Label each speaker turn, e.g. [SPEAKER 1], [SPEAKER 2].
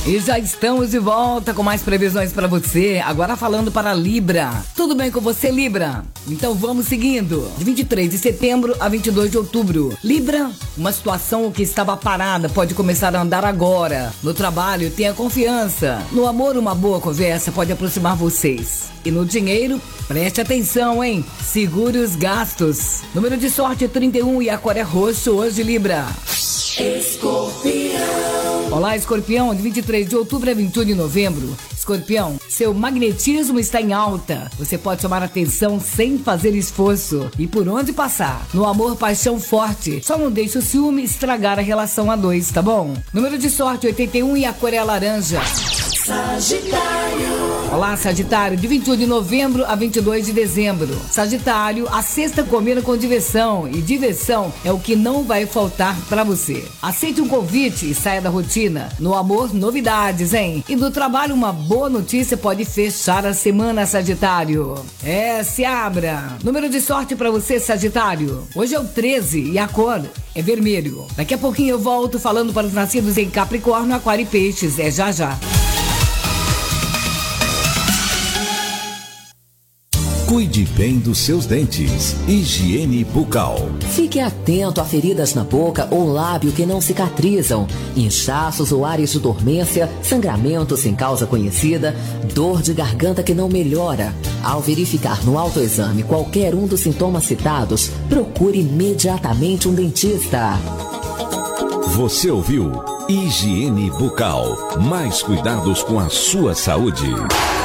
[SPEAKER 1] E já estamos de volta com mais previsões para você. Agora falando para Libra. Tudo bem com você, Libra? Então vamos seguindo. De 23 de setembro a 22 de outubro. Libra, uma situação que estava parada pode começar a andar agora. No trabalho, tenha confiança. No amor, uma boa conversa pode aproximar vocês. E no dinheiro, preste atenção, hein? Segure os gastos. Número de sorte 31 e a cor é roxo hoje, Libra. Escorpião. Olá, Escorpião, de 23 de outubro a 21 de novembro. Escorpião, seu magnetismo está em alta. Você pode chamar atenção sem fazer esforço. E por onde passar? No amor, paixão forte. Só não deixe o ciúme estragar a relação a dois, tá bom? Número de sorte 81 e a cor é laranja. Sagitário. Olá, Sagitário, de 21 de novembro a 22 de dezembro. Sagitário, a sexta combina com diversão, e diversão é o que não vai faltar pra você. Aceite um convite e saia da rotina. No amor, novidades, hein? E no trabalho, uma boa notícia pode fechar a semana, Sagitário. Se abra. Número de sorte pra você, Sagitário. Hoje é o 13 e a cor é vermelho. Daqui a pouquinho eu volto falando para os nascidos em Capricórnio, Aquário e Peixes. Já já.
[SPEAKER 2] Cuide bem dos seus dentes. Higiene bucal.
[SPEAKER 3] Fique atento a feridas na boca ou lábio que não cicatrizam, inchaços ou áreas de dormência, sangramento sem causa conhecida, dor de garganta que não melhora. Ao verificar no autoexame qualquer um dos sintomas citados, procure imediatamente um dentista.
[SPEAKER 2] Você ouviu Higiene bucal. Mais cuidados com a sua saúde.